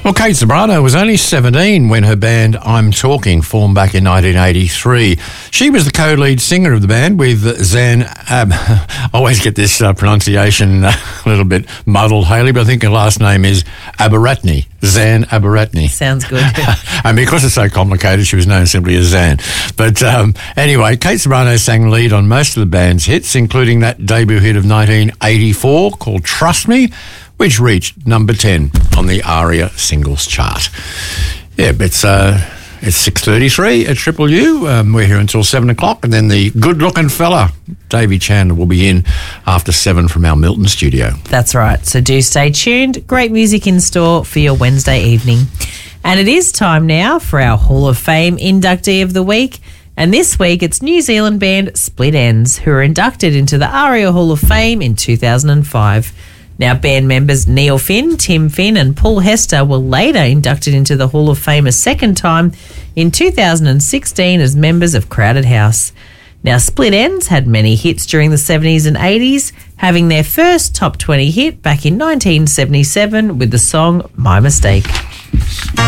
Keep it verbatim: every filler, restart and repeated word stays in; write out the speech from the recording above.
Well, Kate Ceberano was only seventeen when her band I'm Talking formed back in nineteen eighty-three. She was the co-lead singer of the band with Zan Ab... I always get this uh, pronunciation uh, a little bit muddled, Hayley, but I think her last name is Abaratney. Zan Abaratney. Sounds good. And because it's so complicated, she was known simply as Zan. But um, anyway, Kate Ceberano sang lead on most of the band's hits, including that debut hit of nineteen eighty-four called Trust Me, which reached number ten on the ARIA singles chart. Yeah, but it's, uh, it's six thirty-three at Triple U. Um, we're here until seven o'clock, and then the good-looking fella, Davey Chandler, will be in after seven from our Milton studio. That's right, so do stay tuned. Great music in store for your Wednesday evening. And it is time now for our Hall of Fame inductee of the week. And this week, it's New Zealand band Split Enz, who are inducted into the ARIA Hall of Fame in two thousand five. Now, band members Neil Finn, Tim Finn and Paul Hester were later inducted into the Hall of Fame a second time in two thousand sixteen as members of Crowded House. Now, Split Enz had many hits during the seventies and eighties, having their first top twenty hit back in nineteen seventy-seven with the song My Mistake.